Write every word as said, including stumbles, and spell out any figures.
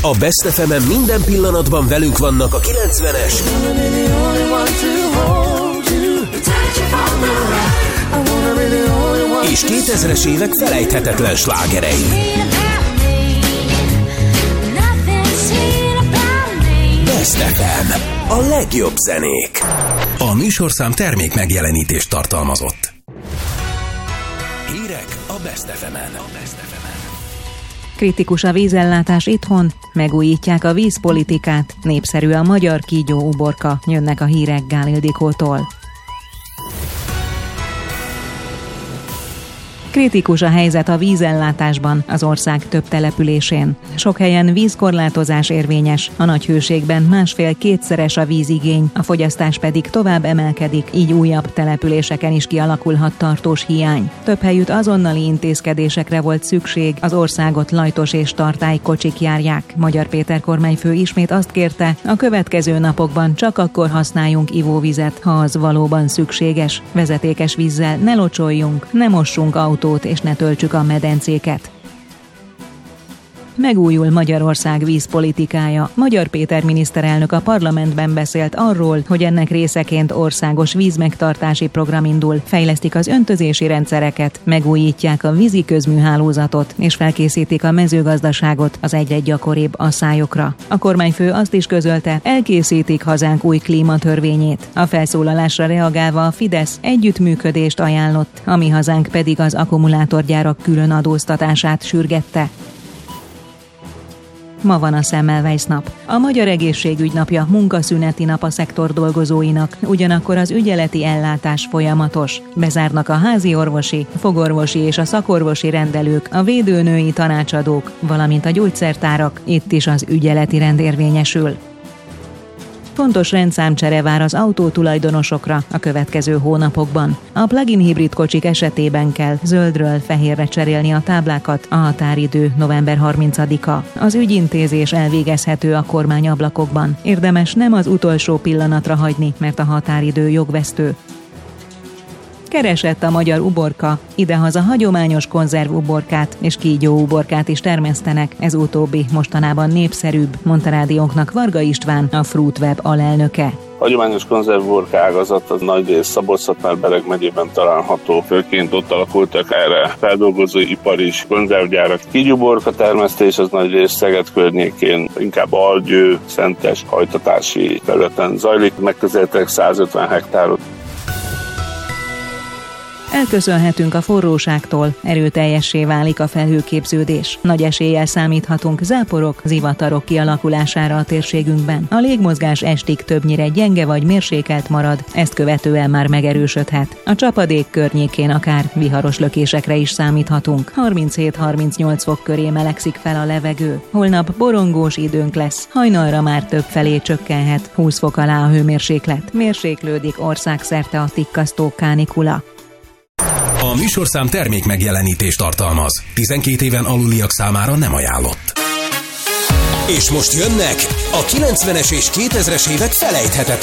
A Best ef emen minden pillanatban velünk vannak a kilencvenes és kétezres évek felejthetetlen slágerei. Best ef em, a legjobb zenék. A műsorszám termék megjelenítést tartalmazott. Hírek a Best ef emen. Kritikus a vízellátás itthon, megújítják a vízpolitikát, népszerű a magyar kígyóuborka, jönnek a hírek Gál Ildikótól. Kritikus a helyzet a vízellátásban az ország több településén. Sok helyen vízkorlátozás érvényes, a nagy hőségben másfél-kétszeres a vízigény, a fogyasztás pedig tovább emelkedik, így újabb településeken is kialakulhat tartós hiány. Több helyütt azonnali intézkedésekre volt szükség, az országot lajtos és tartálykocsik járják. Magyar Péter kormányfő ismét azt kérte, a következő napokban csak akkor használjunk ivóvizet, ha az valóban szükséges. Vezetékes vízzel ne locsoljunk, ne mossunk autót, és ne töltsük a medencéket. Megújul Magyarország vízpolitikája. Magyar Péter miniszterelnök a parlamentben beszélt arról, hogy ennek részeként országos vízmegtartási program indul, fejlesztik az öntözési rendszereket, megújítják a vízi közműhálózatot, és felkészítik a mezőgazdaságot az egyre gyakoribb asszályokra. A kormányfő azt is közölte, elkészítik hazánk új klímatörvényét. A felszólalásra reagálva a Fidesz együttműködést ajánlott, a mi hazánk pedig az akkumulátorgyárak külön adóztatását sürgette. Ma van a Semmelweis nap. A Magyar Egészségügy napja munkaszüneti nap a szektor dolgozóinak, ugyanakkor az ügyeleti ellátás folyamatos. Bezárnak a házi orvosi, fogorvosi és a szakorvosi rendelők, a védőnői tanácsadók, valamint a gyógyszertárak, itt is az ügyeleti rend érvényesül. Fontos rendszámcsere vár az autótulajdonosokra a következő hónapokban. A plug-in hibrid kocsik esetében kell zöldről fehérre cserélni a táblákat, a határidő november harmincadika. Az ügyintézés elvégezhető a kormányablakokban. Érdemes nem az utolsó pillanatra hagyni, mert a határidő jogvesztő. Keresett a magyar uborka, idehaza hagyományos konzervuborkát és kígyóuborkát is termesztenek, ez utóbbi mostanában népszerűbb, mondta rádiónknak Varga István, a Fruitweb alelnöke. Hagyományos konzervuborka ágazat az nagyrészt Szabolcs-Szatmár-Bereg megyében található, főként ott alakultak erre feldolgozóipar is, konzervgyárak. Kígyóuborka termesztés az nagyrészt Szeged környékén, inkább Algyő, Szentes hajtatási területen zajlik, megközelítek százötven hektárot. Elköszönhetünk a forróságtól, erőteljessé válik a felhőképződés. Nagy eséllyel számíthatunk záporok, zivatarok kialakulására a térségünkben. A légmozgás estig többnyire gyenge vagy mérsékelt marad, ezt követően már megerősödhet. A csapadék környékén akár viharos lökésekre is számíthatunk. harminchét-harmincnyolc fok köré melegszik fel a levegő. Holnap borongós időnk lesz, hajnalra már több felé csökkenhet, húsz fok alá a hőmérséklet. Mérséklődik országszerte a tikkasztó kánikula. A műsorszám termék megjelenítést tartalmaz. tizenkét éven aluliak számára nem ajánlott. És most jönnek a kilencvenes és kétezres évek felejthetetlen